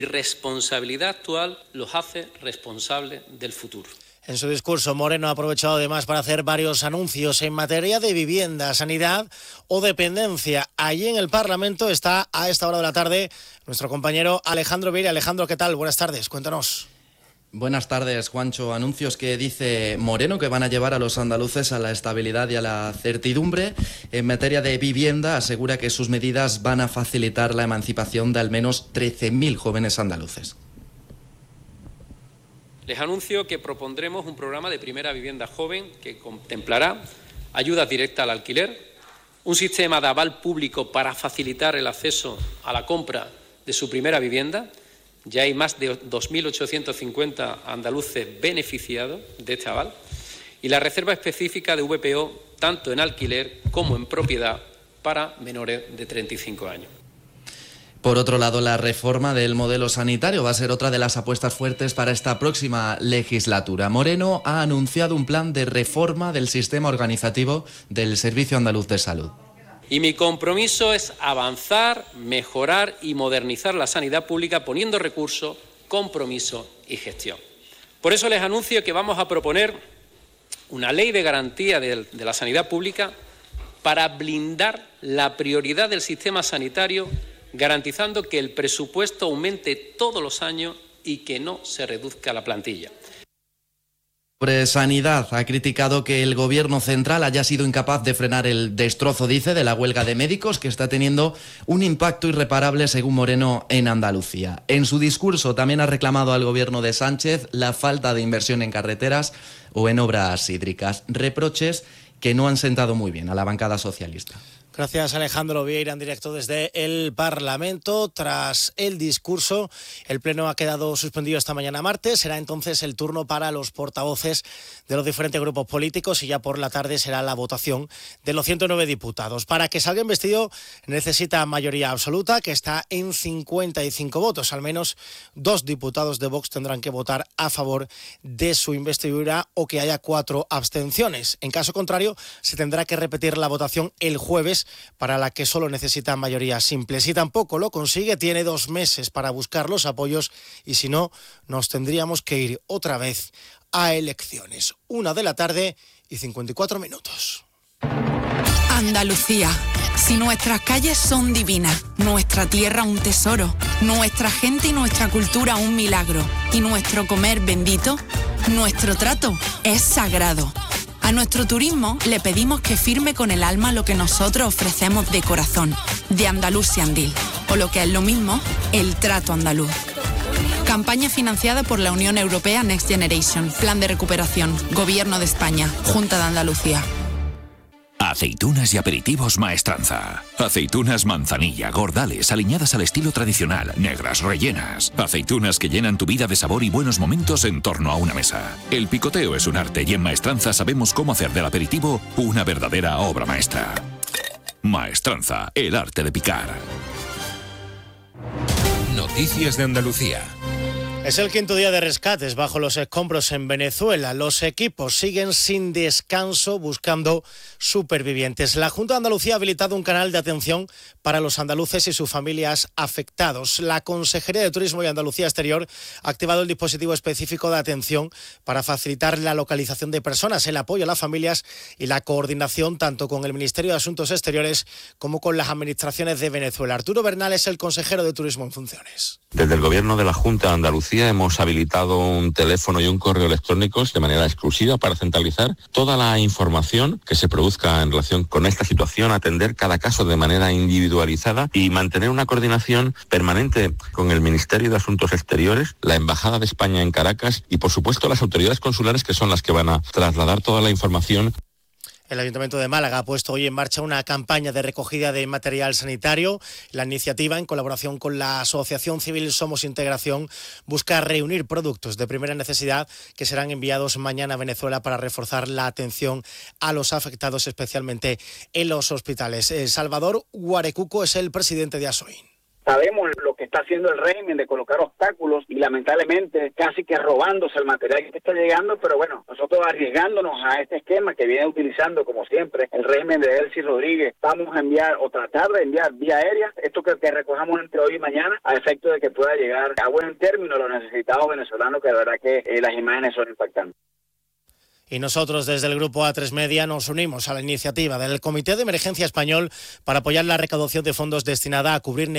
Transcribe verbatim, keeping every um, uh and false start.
irresponsabilidad actual los hace responsables del futuro. En su discurso, Moreno ha aprovechado además para hacer varios anuncios en materia de vivienda, sanidad o dependencia. Allí en el Parlamento está a esta hora de la tarde nuestro compañero Alejandro Vieira. Alejandro, ¿qué tal? Buenas tardes, cuéntanos. Buenas tardes, Juancho. Anuncios que dice Moreno que van a llevar a los andaluces a la estabilidad y a la certidumbre. En materia de vivienda, asegura que sus medidas van a facilitar la emancipación de al menos trece mil jóvenes andaluces. Les anuncio que propondremos un programa de primera vivienda joven que contemplará ayudas directas al alquiler, un sistema de aval público para facilitar el acceso a la compra de su primera vivienda. Ya hay más de dos mil ochocientos cincuenta andaluces beneficiados de este aval, y la reserva específica de V P O tanto en alquiler como en propiedad para menores de treinta y cinco años. Por otro lado, la reforma del modelo sanitario va a ser otra de las apuestas fuertes para esta próxima legislatura. Moreno ha anunciado un plan de reforma del sistema organizativo del Servicio Andaluz de Salud. Y mi compromiso es avanzar, mejorar y modernizar la sanidad pública poniendo recursos, compromiso y gestión. Por eso les anuncio que vamos a proponer una ley de garantía de, de la sanidad pública para blindar la prioridad del sistema sanitario, garantizando que el presupuesto aumente todos los años y que no se reduzca la plantilla. Sobre sanidad, ha criticado que el gobierno central haya sido incapaz de frenar el destrozo, dice, de la huelga de médicos, que está teniendo un impacto irreparable, según Moreno, en Andalucía. En su discurso también ha reclamado al gobierno de Sánchez la falta de inversión en carreteras o en obras hídricas, reproches que no han sentado muy bien a la bancada socialista. Gracias, Alejandro Vieira, en directo desde el Parlamento. Tras el discurso, el Pleno ha quedado suspendido esta mañana martes. Será entonces el turno para los portavoces de los diferentes grupos políticos y ya por la tarde será la votación de los ciento nueve diputados. Para que salga investido necesita mayoría absoluta, que está en cincuenta y cinco votos. Al menos dos diputados de Vox tendrán que votar a favor de su investidura o que haya cuatro abstenciones. En caso contrario, se tendrá que repetir la votación el jueves, para la que solo necesita mayoría simple. Si tampoco lo consigue, tiene dos meses para buscar los apoyos y si no, nos tendríamos que ir otra vez a elecciones. Una de la tarde y cincuenta y cuatro minutos. Andalucía. Si nuestras calles son divinas, nuestra tierra un tesoro, nuestra gente y nuestra cultura un milagro y nuestro comer bendito, nuestro trato es sagrado. A nuestro turismo le pedimos que firme con el alma lo que nosotros ofrecemos de corazón, de Andalusian-Deal, o lo que es lo mismo, el trato andaluz. Campaña financiada por la Unión Europea Next Generation, Plan de Recuperación, Gobierno de España, Junta de Andalucía. Aceitunas y aperitivos Maestranza. Aceitunas manzanilla, gordales, aliñadas al estilo tradicional, negras, rellenas. Aceitunas que llenan tu vida de sabor y buenos momentos en torno a una mesa. El picoteo es un arte y en Maestranza sabemos cómo hacer del aperitivo una verdadera obra maestra. Maestranza, el arte de picar. Noticias de Andalucía. Es el quinto día de rescates bajo los escombros en Venezuela. Los equipos siguen sin descanso buscando supervivientes. La Junta de Andalucía ha habilitado un canal de atención para los andaluces y sus familias afectados. La Consejería de Turismo y Andalucía Exterior ha activado el dispositivo específico de atención para facilitar la localización de personas, el apoyo a las familias y la coordinación tanto con el Ministerio de Asuntos Exteriores como con las administraciones de Venezuela. Arturo Bernal es el consejero de Turismo en funciones. Desde el Gobierno de la Junta de Andalucía hemos habilitado un teléfono y un correo electrónicos de manera exclusiva para centralizar toda la información que se produzca en relación con esta situación, atender cada caso de manera individualizada y mantener una coordinación permanente con el Ministerio de Asuntos Exteriores, la Embajada de España en Caracas y, por supuesto, las autoridades consulares, que son las que van a trasladar toda la información. El Ayuntamiento de Málaga ha puesto hoy en marcha una campaña de recogida de material sanitario. La iniciativa, en colaboración con la Asociación Civil Somos Integración, busca reunir productos de primera necesidad que serán enviados mañana a Venezuela para reforzar la atención a los afectados, especialmente en los hospitales. El Salvador Guarecuco es el presidente de ASOIN. Sabemos lo que está haciendo el régimen de colocar obstáculos y lamentablemente casi que robándose el material que está llegando, pero bueno, nosotros arriesgándonos a este esquema que viene utilizando como siempre el régimen de Delcy Rodríguez, vamos a enviar o tratar de enviar vía aérea esto que, que recojamos entre hoy y mañana a efecto de que pueda llegar a buen término a los necesitados venezolanos, que de verdad que eh, las imágenes son impactantes. Y nosotros desde el Grupo A tres Media nos unimos a la iniciativa del Comité de Emergencia Español para apoyar la recaudación de fondos destinada a cubrir